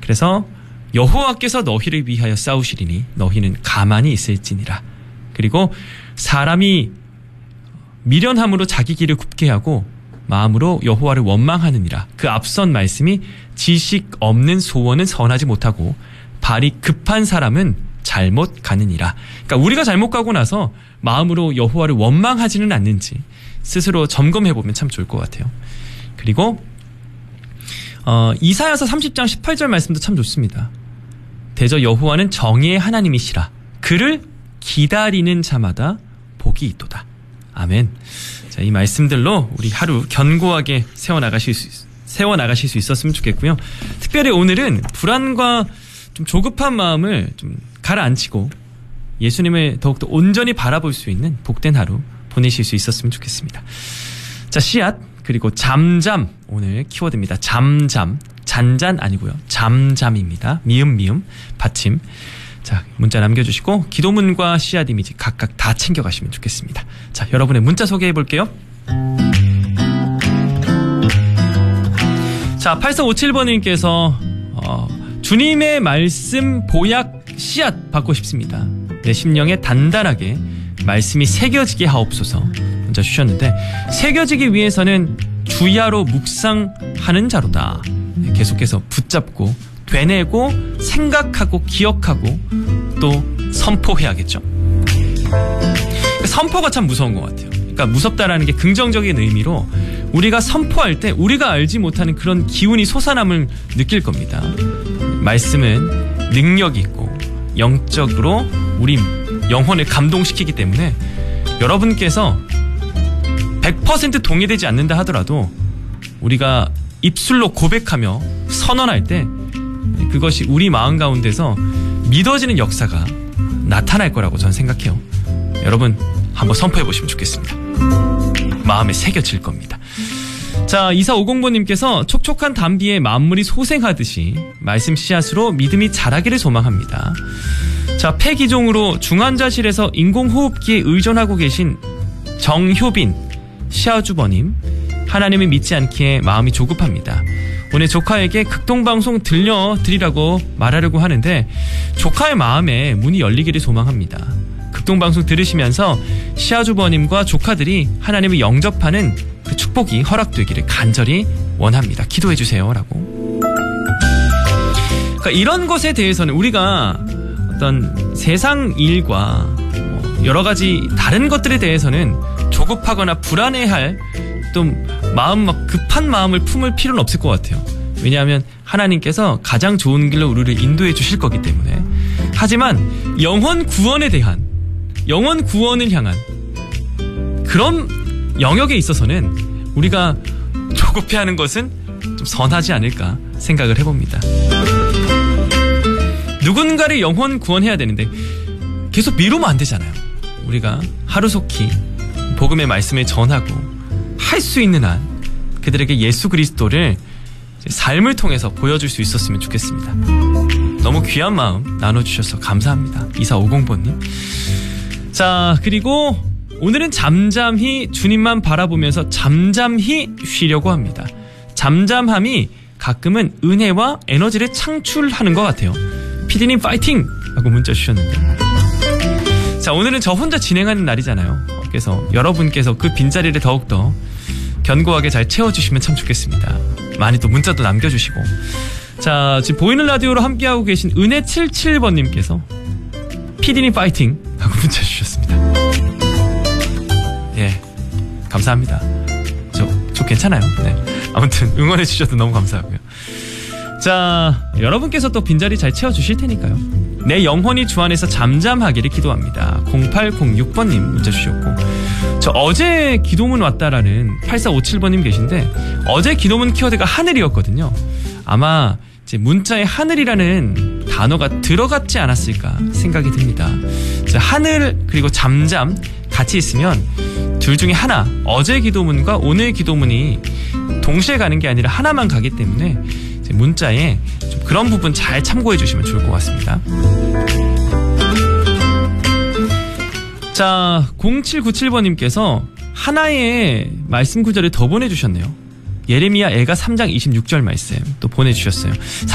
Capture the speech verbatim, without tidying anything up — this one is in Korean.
그래서 여호와께서 너희를 위하여 싸우시리니 너희는 가만히 있을지니라. 그리고 사람이 미련함으로 자기 길을 굽게 하고 마음으로 여호와를 원망하느니라. 그 앞선 말씀이 지식 없는 소원은 선하지 못하고 발이 급한 사람은 잘못 가느니라. 그러니까 우리가 잘못 가고 나서 마음으로 여호와를 원망하지는 않는지 스스로 점검해보면 참 좋을 것 같아요. 그리고 어, 이사야서 삼십 장 십팔 절 말씀도 참 좋습니다. 대저 여호와는 정의의 하나님이시라. 그를 기다리는 자마다 복이 있도다. 아멘. 자, 이 말씀들로 우리 하루 견고하게 세워나가실 수, 세워나가실 수 있었으면 좋겠고요. 특별히 오늘은 불안과 좀 조급한 마음을 좀 가라앉히고 예수님을 더욱더 온전히 바라볼 수 있는 복된 하루 보내실 수 있었으면 좋겠습니다. 자, 씨앗 그리고 잠잠 오늘 키워드입니다. 잠잠 잔잔 아니고요. 잠잠입니다. 미음 미음 받침. 자, 문자 남겨주시고 기도문과 씨앗 이미지 각각 다 챙겨가시면 좋겠습니다. 자, 여러분의 문자 소개해 볼게요. 자, 팔사오칠 번님께서 어, 주님의 말씀 보약 씨앗 받고 싶습니다. 내 심령에 단단하게 말씀이 새겨지게 하옵소서 문자 주셨는데, 새겨지기 위해서는 주야로 묵상하는 자로다. 계속해서 붙잡고 되뇌고 생각하고 기억하고 또 선포해야겠죠. 선포가 참 무서운 것 같아요. 그러니까 무섭다라는 게 긍정적인 의미로 우리가 선포할 때 우리가 알지 못하는 그런 기운이 솟아남을 느낄 겁니다. 말씀은 능력이 있고 영적으로 우리 영혼을 감동시키기 때문에 여러분께서 백 퍼센트 동의되지 않는다 하더라도 우리가 입술로 고백하며 선언할 때 그것이 우리 마음 가운데서 믿어지는 역사가 나타날 거라고 저는 생각해요. 여러분 한번 선포해 보시면 좋겠습니다. 마음에 새겨질 겁니다. 자, 이사오공 번님께서 촉촉한 담비에 만물이 소생하듯이 말씀 씨앗으로 믿음이 자라기를 소망합니다. 자, 폐기종으로 중환자실에서 인공호흡기에 의존하고 계신 정효빈 시아주버님, 하나님을 믿지 않기에 마음이 조급합니다. 오늘 조카에게 극동방송 들려드리라고 말하려고 하는데 조카의 마음에 문이 열리기를 소망합니다. 극동방송 들으시면서 시아주버님과 조카들이 하나님을 영접하는 그 축복이 허락되기를 간절히 원합니다. 기도해주세요 라고. 그러니까 이런 것에 대해서는 우리가 어떤 세상 일과 뭐 여러 가지 다른 것들에 대해서는 조급하거나 불안해할 좀 마음 막 급한 마음을 품을 필요는 없을 것 같아요. 왜냐하면 하나님께서 가장 좋은 길로 우리를 인도해 주실 거기 때문에. 하지만 영혼 구원에 대한, 영혼 구원을 향한 그런 영역에 있어서는 우리가 조급해하는 것은 좀 선하지 않을까 생각을 해봅니다. 누군가를 영혼 구원해야 되는데 계속 미루면 안 되잖아요. 우리가 하루속히 복음의 말씀을 전하고 할 수 있는 한 그들에게 예수 그리스도를 삶을 통해서 보여줄 수 있었으면 좋겠습니다. 너무 귀한 마음 나눠주셔서 감사합니다. 이사오공 번님. 자, 그리고 오늘은 잠잠히 주님만 바라보면서 잠잠히 쉬려고 합니다. 잠잠함이 가끔은 은혜와 에너지를 창출하는 것 같아요. 피디님 파이팅! 하고 문자 주셨는데, 자, 오늘은 저 혼자 진행하는 날이잖아요. 그래서 여러분께서 그 빈자리를 더욱더 견고하게 잘 채워주시면 참 좋겠습니다. 많이 또 문자도 남겨주시고. 자, 지금 보이는 라디오로 함께하고 계신 은혜칠십칠 번님께서 피디님 파이팅! 하고 문자 주셨습니다. 예, 감사합니다. 저, 저 괜찮아요. 네. 아무튼 응원해 주셔서 너무 감사하고요. 자, 여러분께서 또 빈자리 잘 채워주실 테니까요. 내 영혼이 주 안에서 잠잠하기를 기도합니다. 공팔공육 번님 문자 주셨고, 저 어제 기도문 왔다라는 팔사오칠 번님 계신데 어제 기도문 키워드가 하늘이었거든요. 아마 이제 문자에 하늘이라는 단어가 들어갔지 않았을까 생각이 듭니다. 하늘 그리고 잠잠 같이 있으면 둘 중에 하나, 어제 기도문과 오늘 기도문이 동시에 가는 게 아니라 하나만 가기 때문에 문자에 좀 그런 부분 잘 참고해 주시면 좋을 것 같습니다. 자, 공칠구칠 번님께서 하나의 말씀 구절을 더 보내주셨네요. 예레미야 애가 삼 장 이십육 절 말씀 또 보내주셨어요.